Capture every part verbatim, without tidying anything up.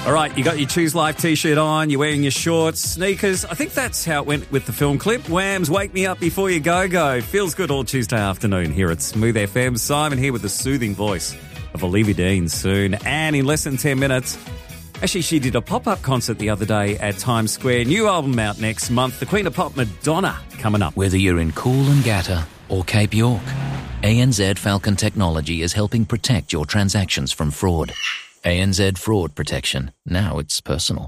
All right, you got your Choose Life t-shirt on, you're wearing your shorts, sneakers. I think that's how it went with the film clip. Wham's Wake Me Up Before You Go Go. Feels good all Tuesday afternoon here at Smooth F M. Simon here with the soothing voice of Olivia Dean soon. And in less than ten minutes, actually she did a pop-up concert the other day at Times Square. New album out next month. The Queen of Pop, Madonna, coming up. Whether you're in Coolangatta or Cape York, A N Z Falcon Technology is helping protect your transactions from fraud. A N Z Fraud Protection. Now it's personal.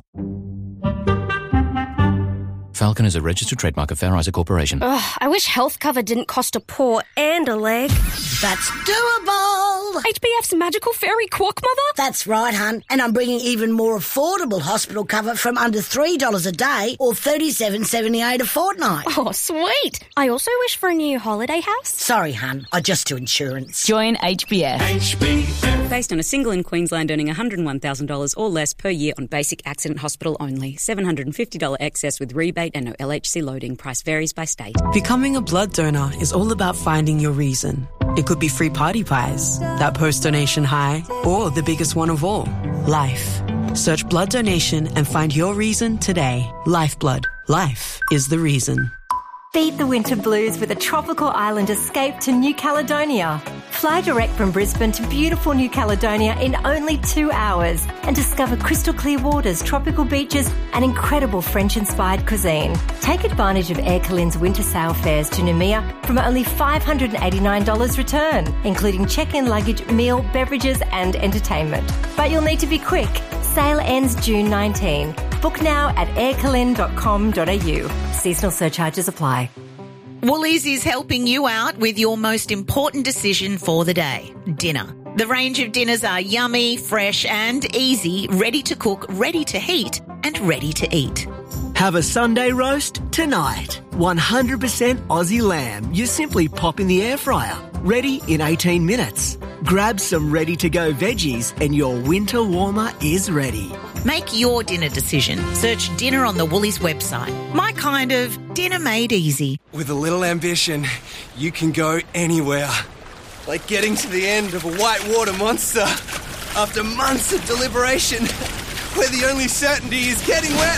Falcon is a registered trademark of Fair Isaac Corporation. Ugh, I wish health cover didn't cost a paw and a leg. That's doable. H B F's magical fairy quack mother? That's right, hun. And I'm bringing even more affordable hospital cover from under three dollars a day or thirty-seven dollars seventy-eight a fortnight. Oh, sweet. I also wish for a new holiday house. Sorry, hun. I just do insurance. Join H B F. H B F. Based on a single in Queensland earning one hundred one thousand dollars or less per year on basic accident hospital only. seven hundred fifty dollars excess with rebate and no L H C loading. Price varies by state. Becoming a blood donor is all about finding your reason. It could be free party pies, that post-donation high, or the biggest one of all, life. Search blood donation and find your reason today. Lifeblood. Life is the reason. Beat the winter blues with a tropical island escape to New Caledonia. Fly direct from Brisbane to beautiful New Caledonia in only two hours and discover crystal clear waters, tropical beaches and incredible French-inspired cuisine. Take advantage of Air Calin's winter sail fares to Noumea from only five hundred eighty-nine dollars return, including check-in luggage, meal, beverages and entertainment. But you'll need to be quick. Sale ends June nineteenth. Book now at air calin dot com dot a u. Seasonal surcharges apply. Woolies is helping you out with your most important decision for the day, dinner. The range of dinners are yummy, fresh and easy, ready to cook, ready to heat and ready to eat. Have a Sunday roast tonight. one hundred percent Aussie lamb. You simply pop in the air fryer. Ready in eighteen minutes. Grab some ready-to-go veggies and your winter warmer is ready. Make your dinner decision. Search dinner on the Woolies website. My kind of dinner made easy. With a little ambition, you can go anywhere. Like getting to the end of a whitewater monster after months of deliberation, where the only certainty is getting wet.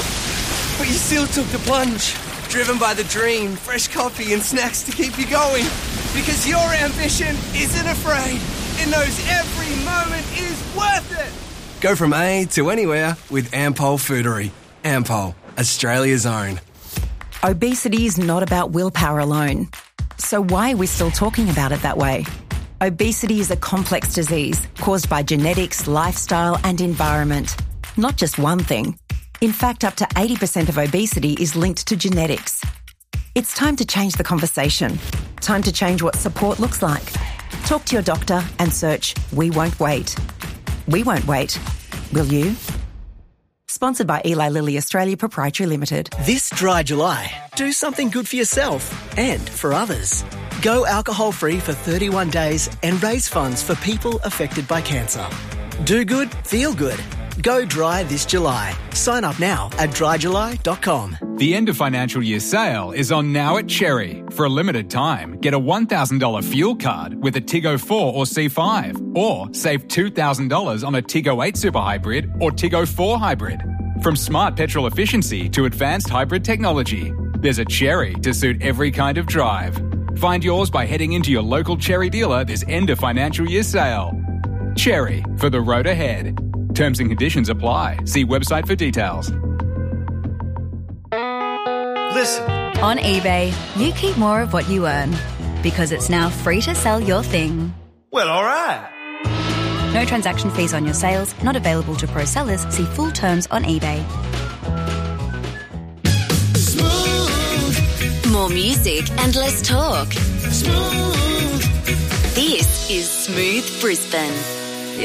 But you still took the plunge, driven by the dream, fresh coffee and snacks to keep you going. Because your ambition isn't afraid. It knows every moment is worth it. Go from A to anywhere with Ampol Foodery. Ampol, Australia's own. Obesity is not about willpower alone. So why are we still talking about it that way? Obesity is a complex disease caused by genetics, lifestyle and environment. Not just one thing. In fact, up to eighty percent of obesity is linked to genetics. It's time to change the conversation. Time to change what support looks like. Talk to your doctor and search We Won't Wait. We won't wait. Will you? Sponsored by Eli Lilly Australia Proprietary Limited. This dry July, do something good for yourself and for others. Go alcohol-free for thirty-one days and raise funds for people affected by cancer. Do good, feel good. Go dry this July. Sign up now at dry july dot com. The end of financial year sale is on now at Cherry. For a limited time, get a one thousand dollars fuel card with a Tiggo four or C five, or save two thousand dollars on a Tiggo eight Super Hybrid or Tiggo four Hybrid. From smart petrol efficiency to advanced hybrid technology, there's a Cherry to suit every kind of drive. Find yours by heading into your local Cherry dealer this end of financial year sale. Cherry, for the road ahead. Terms and conditions apply. See website for details. Listen. On eBay, you keep more of what you earn because it's now free to sell your thing. Well, all right. No transaction fees on your sales, not available to pro sellers. See full terms on eBay. Smooth. More music and less talk. Smooth. This is Smooth Brisbane.